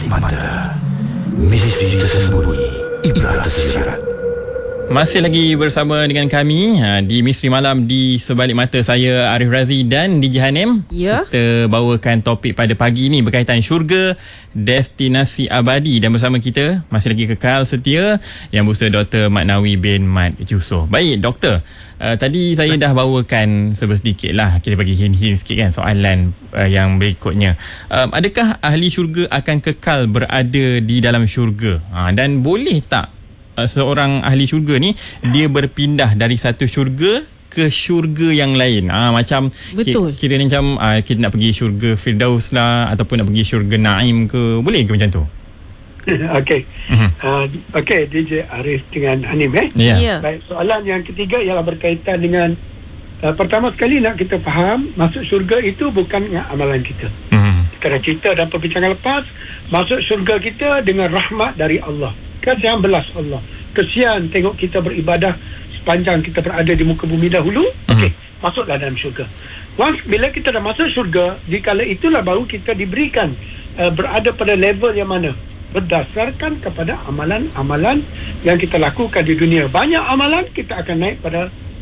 Mata, misteri tersembunyi, ibrah tersirat. Masih lagi bersama dengan kami di Misteri Malam di Sebalik Mata. Saya Arif Razi dan DJ Hanem. Ya. Kita bawakan topik pada pagi ini berkaitan syurga, destinasi abadi. Dan bersama kita masih lagi kekal setia Yang Berusaha Dr. Mat Nawi bin Mat Yusof. Baik Doktor, tadi saya dah bawakan sedikit lah. Kita bagi hint-hint sikit kan soalan yang berikutnya. Adakah ahli syurga akan kekal berada di dalam syurga? Dan boleh tak seorang ahli syurga ni dia berpindah dari satu syurga ke syurga yang lain? Macam betul. Kira macam kita nak pergi syurga Firdaus lah, ataupun nak pergi syurga Naim ke, boleh ke macam tu? Okey. Okey, DJ Arif dengan Hanim Ya. Baik, soalan yang ketiga ialah berkaitan dengan pertama sekali nak kita faham, masuk syurga itu bukan dengan amalan kita. Kerana cerita dan perbincangan lepas, masuk syurga kita dengan rahmat dari Allah. Kasihan belas Allah. Kesian tengok kita beribadah sepanjang kita berada di muka bumi dahulu. Okey, masuklah dalam syurga. Once bila kita dah masuk syurga, dikala itulah baru kita diberikan berada pada level yang mana? Berdasarkan kepada amalan-amalan yang kita lakukan di dunia. Banyak amalan, kita akan naik pada